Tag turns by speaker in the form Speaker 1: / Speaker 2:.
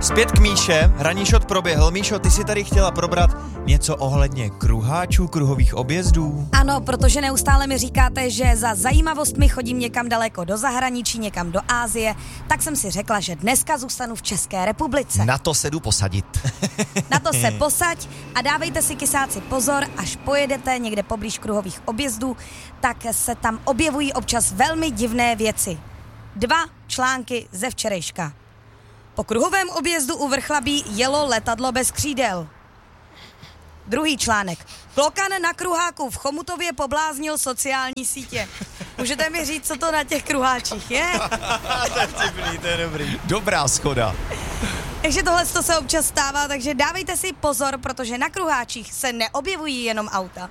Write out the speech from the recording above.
Speaker 1: Zpět k Míše, ranní šot proběhl. Míšo, ty si tady chtěla probrat něco ohledně kruháčů, kruhových objezdů?
Speaker 2: Ano, protože neustále mi říkáte, že za zajímavostmi chodím někam daleko do zahraničí, někam do Asie, tak jsem si řekla, že dneska zůstanu v České republice.
Speaker 1: Na to se jdu posadit.
Speaker 2: Na to se posaď a dávejte si kysáci pozor, až pojedete někde poblíž kruhových objezdů, tak se tam objevují občas velmi divné věci. 2 články ze včerejška. Po kruhovém objezdu u Vrchlabí jelo letadlo bez křídel. Druhý článek. Klokan na kruháku v Chomutově pobláznil sociální sítě. Můžete mi říct, co to na těch kruháčích je?
Speaker 1: To je vtipný, to je dobrý. Dobrá schoda.
Speaker 2: Takže tohle se občas stává, takže dávejte si pozor, protože na kruháčích se neobjevují jenom auta.